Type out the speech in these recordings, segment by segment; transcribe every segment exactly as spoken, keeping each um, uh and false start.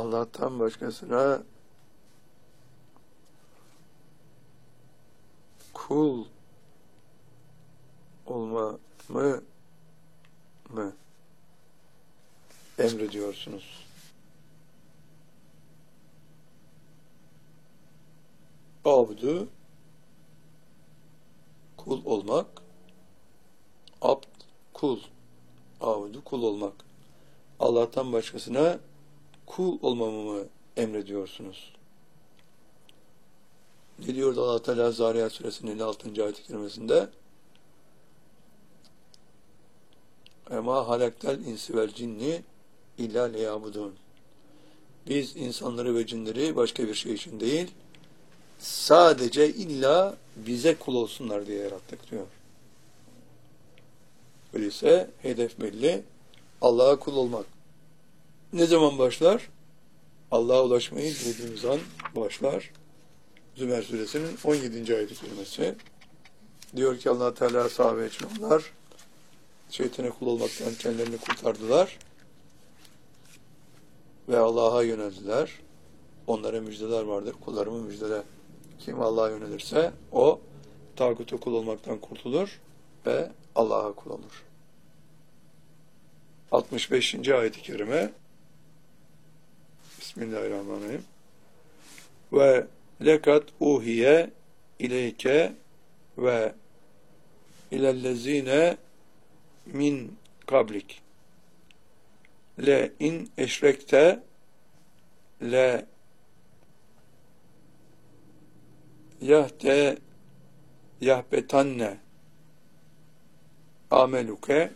Allah'tan başkasına kul olma mı mı emrediyorsunuz? Abdu kul olmak, abd kul, abdu kul olmak. Allah'tan başkasına kul olmamı mı emrediyorsunuz? Ne diyordu Allah Teala Zariyat Suresinin elli altıncı ayet-i kerimesinde? Ema halaktel insi vel cinni illa liyabudun. Biz insanları ve cinleri başka bir şey için değil, sadece illa bize kul olsunlar diye yarattık diyor. Öyleyse hedef belli, Allah'a kul olmak. Ne zaman başlar? Allah'a ulaşmayı dilediğimiz an başlar. Zümer Suresinin on yedinci ayet-i kerimesi. Diyor ki Allah Teala sahabe için onlar şeytana kul olmaktan kendilerini kurtardılar ve Allah'a yöneldiler. Onlara müjdeler vardır. Kullarımı müjdele. Kim Allah'a yönelirse o tağuta kul olmaktan kurtulur ve Allah'a kul olur. altmış beşinci ayet-i kerime Bismillahirrahmanirrahim. Ve lekat uhiye ileyke ve ilellezine min kablik le in eşrekte le yahte yahbetanne ameluke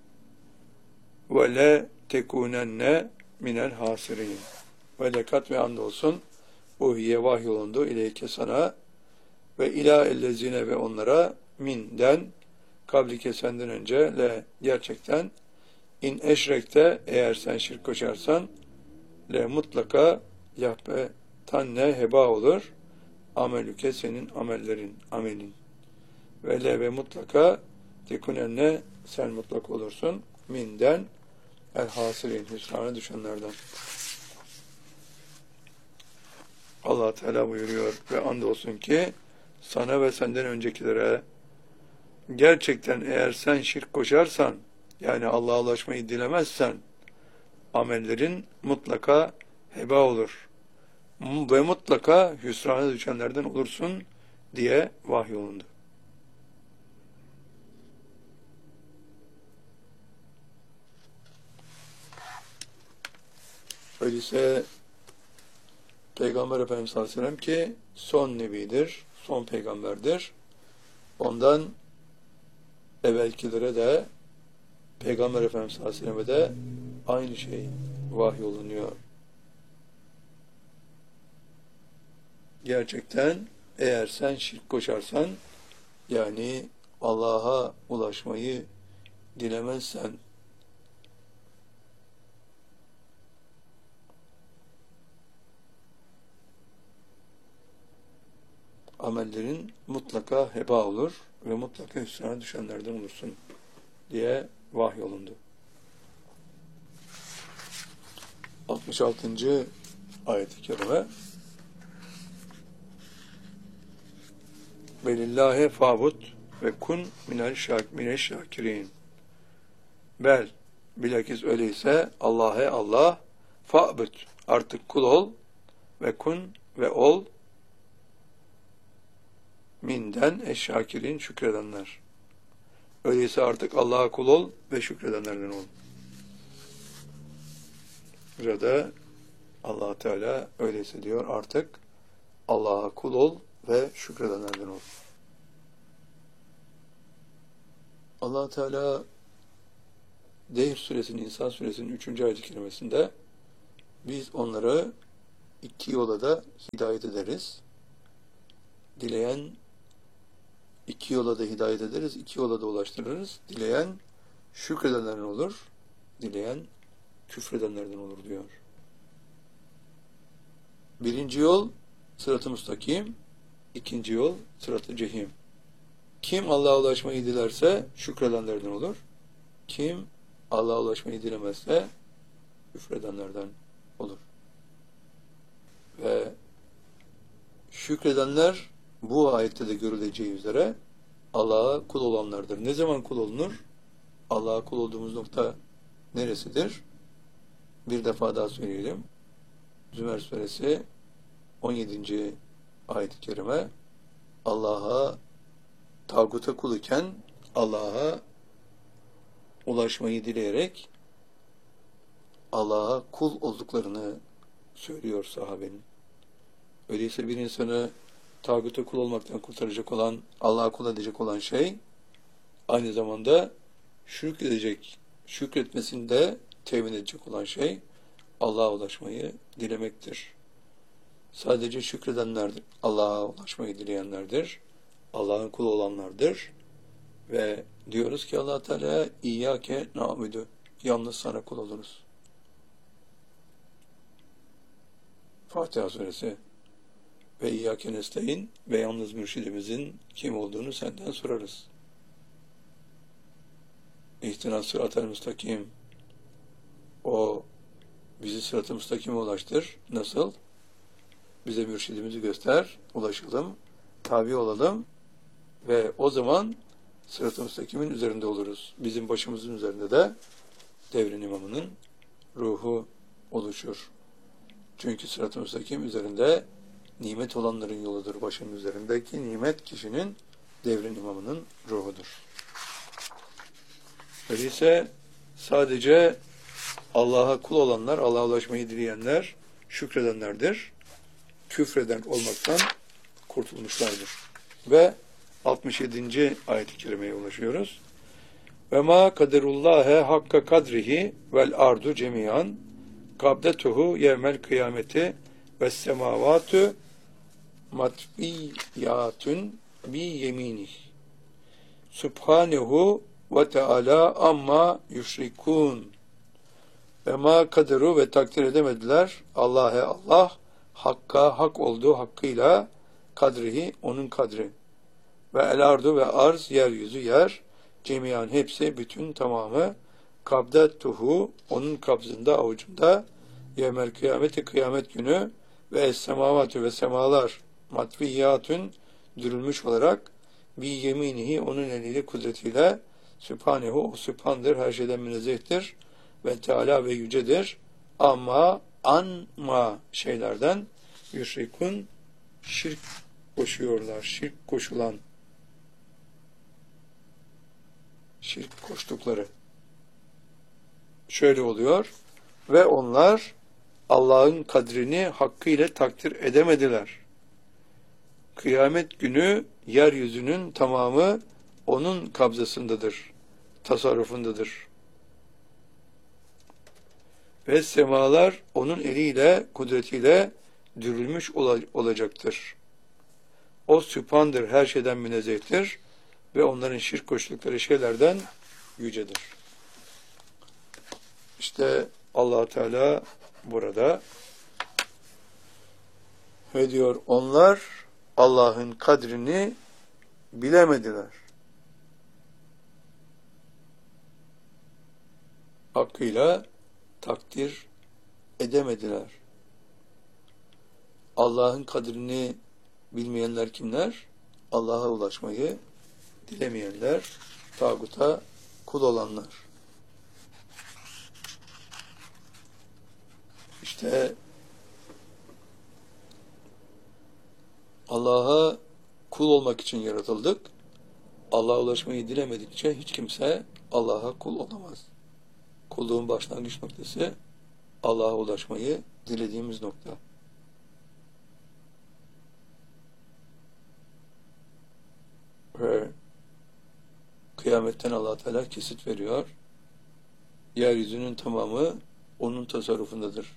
ve le tekunenne minel hasirin. Ve lekat ve andolsun uhiye vahyolundu ileyke sana ve ila ellezine ve onlara minden kablike senden önce le gerçekten in eşrekte eğer sen şirk koşarsan le mutlaka yahbe tanne heba olur amelüke senin amellerin amelin ve le ve mutlaka tekunenne sen mutlak olursun minden el hasirin hüsrana düşenlerden. Allah Teala buyuruyor ve andolsun ki sana ve senden öncekilere gerçekten eğer sen şirk koşarsan yani Allah'a ulaşmayı dilemezsen amellerin mutlaka heba olur ve mutlaka hüsrana düşenlerden olursun diye vahyolundu. Öyleyse Peygamber Efendimiz sallallahu aleyhi ve sellem ki son nebidir, son peygamberdir. Ondan evvelkilere de Peygamber Efendimiz sallallahu aleyhi ve selleme de aynı şey vahyolunuyor. Gerçekten eğer sen şirk koşarsan yani Allah'a ulaşmayı dilemezsen amellerin mutlaka heba olur ve mutlaka hüsrana düşenlerden olursun diye vahyolundu. altmış altıncı ayet-i kerime Velillahi fa'bud ve kun minel şak mineş şakirin. Bel bilakis öyleyse Allah'a Allah fa'bud artık kul ol ve kun ve ol minden eşşakirin şükredenler. Öyleyse artık Allah'a kul ol ve şükredenlerden ol. Burada Allah Teala öyleyse diyor artık Allah'a kul ol ve şükredenlerden ol. Allah Teala Dehr suresinin, İnsan suresinin üçüncü ayet-i kerimesinde biz onları iki yola da hidayet ederiz. Dileyen iki yola da hidayet ederiz, iki yola da ulaştırırız. Dileyen şükredenlerden olur, dileyen küfredenlerden olur diyor. Birinci yol sırat-ı müstakim, ikinci yol sırat-ı cehim. Kim Allah'a ulaşmayı dilerse şükredenlerden olur. Kim Allah'a ulaşmayı dilemezse küfredenlerden olur. Şükredenler bu ayette de görüleceği üzere Allah'a kul olanlardır. Ne zaman kul olunur? Allah'a kul olduğumuz nokta neresidir? Bir defa daha söyleyelim. Zümer suresi on yedinci ayet-i kerime, Allah'a tağuta kul iken Allah'a ulaşmayı dileyerek Allah'a kul olduklarını söylüyor sahabenin. Öyleyse bir insanı tağuta kul olmaktan kurtaracak olan, Allah'a kul edecek olan şey, aynı zamanda şükredecek, şükretmesini de temin edecek olan şey, Allah'a ulaşmayı dilemektir. Sadece şükredenler Allah'a ulaşmayı dileyenlerdir. Allah'ın kulu olanlardır. Ve diyoruz ki Allah Teala İyyâke na'budu, yalnız sana kul oluruz. Fatiha suresi. Ve İyyâke nestaîn, ve yalnız mürşidimizin kim olduğunu senden sorarız. İhtinas sıratel müstakim. O bizi sırat-ı müstakime ulaştır. Nasıl? Bize mürşidimizi göster, ulaşalım, tabi olalım ve o zaman sırat-ı müstakimin üzerinde oluruz. Bizim başımızın üzerinde de devrin imamının ruhu oluşur. Çünkü sırat-ı müstakim üzerinde nimet olanların yoludur. Başının üzerindeki nimet kişinin devrin imamının ruhudur. Öyleyse sadece Allah'a kul olanlar, Allah'a ulaşmayı dileyenler, şükredenlerdir. Küfreden olmaktan kurtulmuşlardır. Ve altmış yedinci ayet-i kerimeye ulaşıyoruz. Ve ma kaderullâhe hakka kadrihi vel ardu cemiyan kabdetuhu yevmel kıyameti ve semavatü matviyyatun bi yeminih subhanehu ve teala amma yüşrikûn. Ve ma kaderu, ve takdir edemediler Allah'e Allah, hakka hak olduğu hakkıyla, kadrihi onun kadri, ve el ardu ve arz yeryüzü yer, cemiyan hepsi bütün tamamı, kabdetuhu onun kabzında avucunda, yevmel kıyameti kıyamet günü, ve es semavatü ve semalar matviyyatün dürülmüş olarak, bi yeminihi onun eliyle kudretiyle, sübhanehu o sübhandır, her şeyden münezzehtir, ve Teala ve yücedir, ama anma şeylerden yüşrikun şirk koşuyorlar, şirk koşulan, şirk koştukları. Şöyle oluyor, ve onlar Allah'ın kadrini hakkıyla takdir edemediler. Kıyamet günü yeryüzünün tamamı onun kabzasındadır, tasarrufundadır. Ve semalar onun eliyle, kudretiyle dürülmüş olacaktır. O sübhandır, her şeyden münezzehtir ve onların şirk koştukları şeylerden yücedir. İşte Allah Teala burada ve diyor, onlar Allah'ın kadrini bilemediler. Hakkıyla takdir edemediler. Allah'ın kadrini bilmeyenler kimler? Allah'a ulaşmayı dilemeyenler, tağuta kul olanlar. İşte Allah'a kul olmak için yaratıldık. Allah'a ulaşmayı dilemedikçe hiç kimse Allah'a kul olamaz. Kulluğun başlangıç noktası Allah'a ulaşmayı dilediğimiz nokta. Ve kıyametten Allah Teala kesit veriyor. Yeryüzünün tamamı onun tasarrufundadır.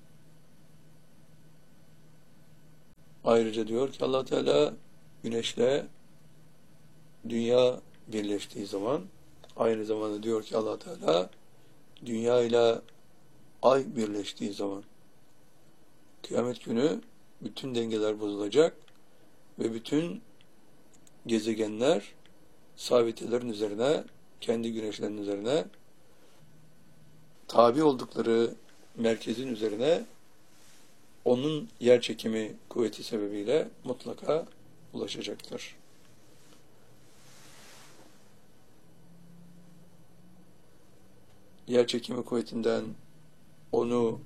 Ayrıca diyor ki Allah Teala, güneşle dünya birleştiği zaman, aynı zamanda diyor ki Allah Teala, dünya ile ay birleştiği zaman kıyamet günü bütün dengeler bozulacak ve bütün gezegenler sabitelerin üzerine, kendi güneşlerinin üzerine, tabi oldukları merkezin üzerine onun yer çekimi kuvveti sebebiyle mutlaka ulaşacaktır. Yer çekimi kuvvetinden onu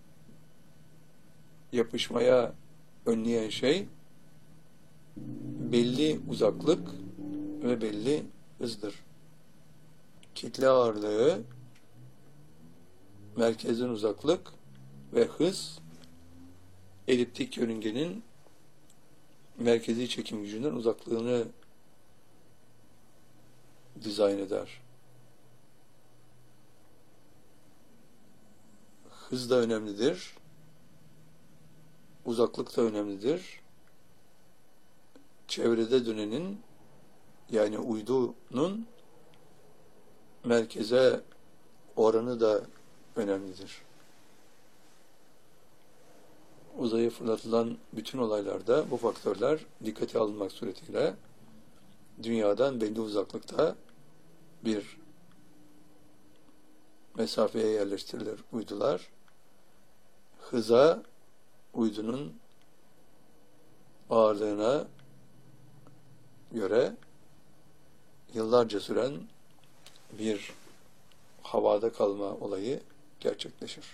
yapışmaya önleyen şey belli uzaklık ve belli hızdır. Kitle ağırlığı, merkezden uzaklık ve hız eliptik yörüngenin merkezi çekim gücünden uzaklığını dizayn eder. Hız da önemlidir. Uzaklık da önemlidir. Çevrede dönenin, yani uydunun merkeze oranı da önemlidir. Uzaya fırlatılan bütün olaylarda bu faktörler dikkate alınmak suretiyle dünyadan belli uzaklıkta bir mesafeye yerleştirilir uydular. Hıza, uydunun ağırlığına göre yıllarca süren bir havada kalma olayı gerçekleşir.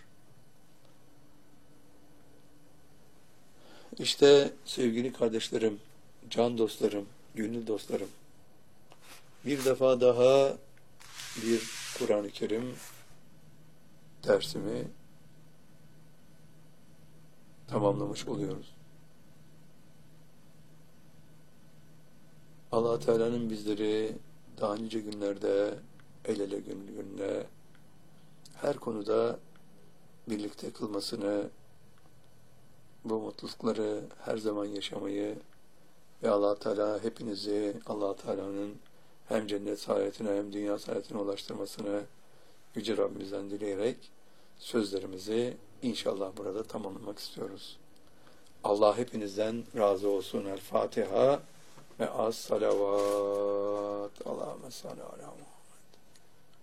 İşte sevgili kardeşlerim, can dostlarım, gönül dostlarım, bir defa daha bir Kur'an-ı Kerim dersimi tamamlamış oluyoruz. Allah Teala'nın bizleri daha nice günlerde el ele gönül gönüle her konuda birlikte kılmasını, bu mutlulukları her zaman yaşamayı ve Allah Teala hepinizi Allah Teala'nın hem cennet saadetine hem dünya saadetine ulaştırmasını Yüce Rabbimizden dileyerek sözlerimizi inşallah burada tamamlamak istiyoruz. Allah hepinizden razı olsun. El Fatiha ve as salavat. Allahümme salli ala